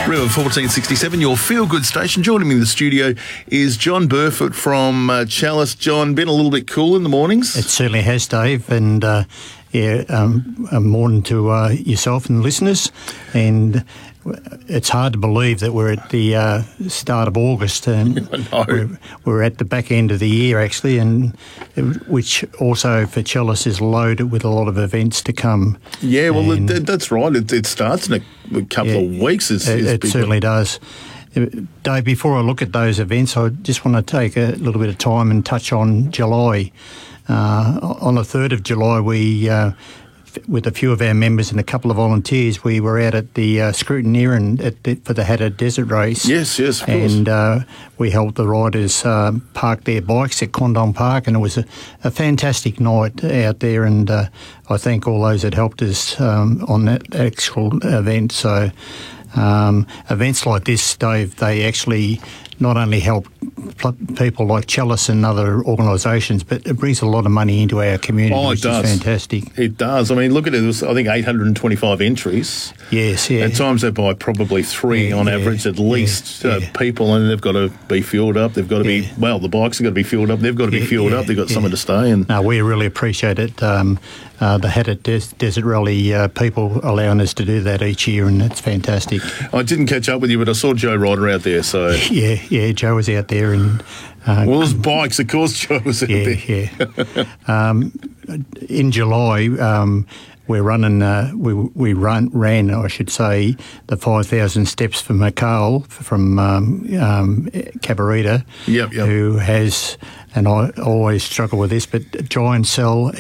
River 1467, your feel-good station. Joining me in the studio is John Burfoot from Chalice. John, been a little bit cool in the mornings? It certainly has, Dave, and a morning to yourself and the listeners. And it's hard to believe that we're at the start of August, and we're at the back end of the year actually, and which also for Chalice is loaded with a lot of events to come. Yeah, well, that's right. It starts in a couple of weeks. It certainly does. Dave, before I look at those events, I just want to take a little bit of time and touch on July. On the 3rd of July, we, with a few of our members and a couple of volunteers, we were out at the Scrutineering for the Hattah Desert Race. Yes, of course. And we helped the riders park their bikes at Condon Park, and it was a fantastic night out there, and I thank all those that helped us on that actual event. So events like this, Dave, they actually not only help people like Chalice and other organisations, but it brings a lot of money into our community, which is fantastic. It does. I mean, look at it. There was, I think, 825 entries. Yes, yeah. At times they're by probably three on average at least people, and they've got to be fueled up. They've got to be, well, the bikes have got to be fueled up. They've got to be fueled up. They've got somewhere to stay. And no, we really appreciate it. The Hattah Desert Rally people allowing us to do that each year, and it's fantastic. I didn't catch up with you, but I saw Joe Ryder out there. So yeah, Joe was out there, and well, there's bikes, of course. Joe was out there. Yeah. In July, we're running. We ran, I should say, the 5,000 steps for Mikhail from Cabarita, who has, and I always struggle with this, but giant cell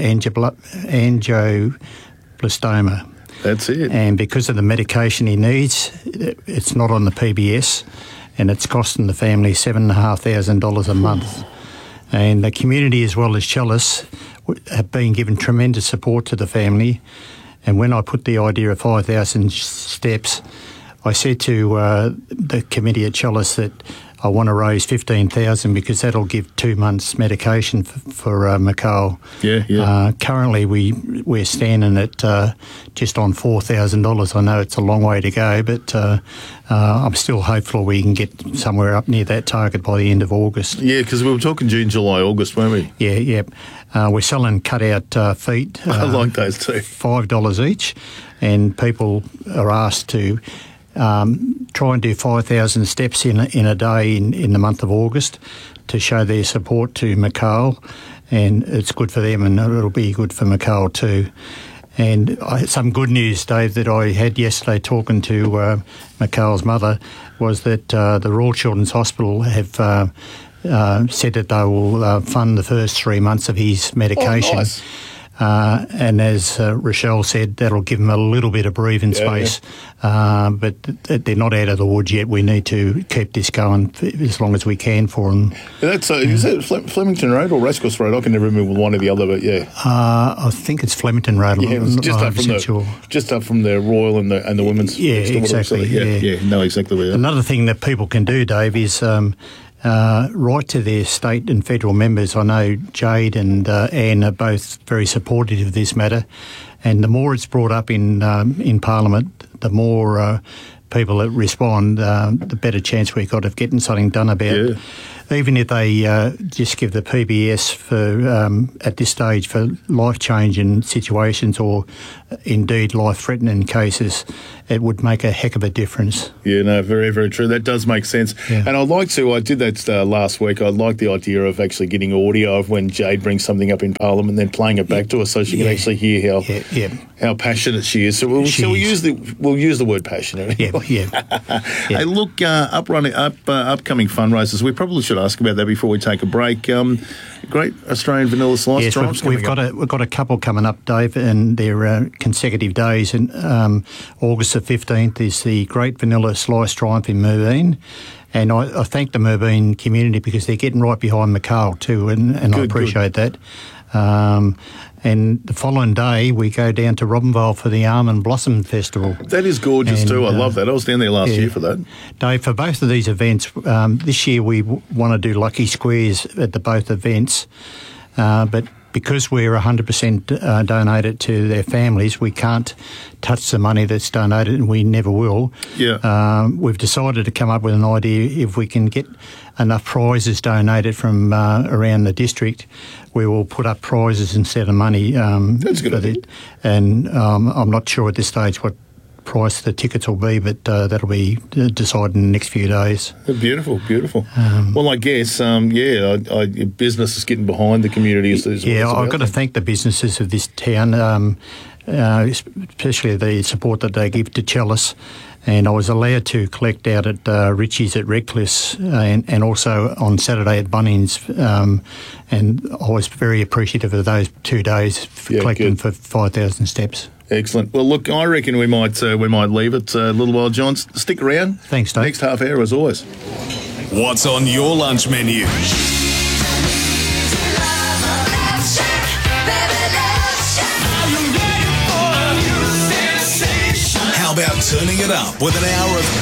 angioblastoma. That's it. And because of the medication he needs, it's not on the PBS, and it's costing the family $7,500 a month. And the community, as well as Chalice, have been given tremendous support to the family. And when I put the idea of 5,000 steps, I said to the committee at Chalice that I want to raise 15,000 because that'll give 2 months medication for Mikhail. Yeah. Currently, we're standing at just on $4,000. I know it's a long way to go, but I'm still hopeful we can get somewhere up near that target by the end of August. Yeah, because we were talking June, July, August, weren't we? Yeah. We're selling cut-out feet. I like those too. $5 each, and people are asked to try and do 5,000 steps in a day in the month of August to show their support to Mikhail, and it's good for them, and it'll be good for Mikhail too. And some good news, Dave, that I had yesterday talking to Mikhail's mother was that the Royal Children's Hospital have said that they will fund the first 3 months of his medication. Oh, nice. And as Rochelle said, that'll give them a little bit of breathing space. But they're not out of the woods yet. We need to keep this going as long as we can for them. That's is it Flemington Road or Racecourse Road? I can never remember one or the other, but yeah. I think it's Flemington Road. Yeah, it's just up from the Royal and the Women's. Yeah, exactly. Yeah, know exactly where. Another thing that people can do, Dave, is write to their state and federal members. I know Jade and Anne are both very supportive of this matter, and the more it's brought up in Parliament, the more people that respond, the better chance we've got of getting something done about it. Even if they just give the PBS for at this stage for life-changing situations or indeed life-threatening cases, it would make a heck of a difference. Yeah, no, very, very true. That does make sense. Yeah. And I did that last week. I like the idea of actually getting audio of when Jade brings something up in Parliament and then playing it back to us so she can actually hear how passionate she is. So we'll use the word passionate. Yeah. Hey, look, upcoming fundraisers. We probably should ask about that before we take a break. Great Australian Vanilla Slice Triumphs. We've got a couple coming up, Dave, and they're consecutive days. And August the 15th is the Great Vanilla Slice Triumph in Merbein. And I thank the Merbein community because they're getting right behind Mikhail too, and I appreciate that. And the following day, we go down to Robinvale for the Almond Blossom Festival. That is gorgeous too. I love that. I was down there last year for that. Dave, for both of these events, this year we want to do lucky squares at both events, but because we're 100% donated to their families, we can't touch the money that's donated, and we never will. Yeah. We've decided to come up with an idea. If we can get enough prizes donated from around the district, we will put up prizes instead of money. That's a good idea. And I'm not sure at this stage what price the tickets will be, but that'll be decided in the next few days. Beautiful, beautiful. Well, I guess, business is getting behind the community. I've got to thank the businesses of this town, especially the support that they give to Chalice. And I was allowed to collect out at Richie's at Redcliffe and also on Saturday at Bunnings. And I was very appreciative of those 2 days for collecting for 5,000 steps. Excellent. Well, look, I reckon we might leave it a little while, John. Stick around. Thanks, Dave. Next half hour, as always. What's on your lunch menu? How about turning it up with an hour of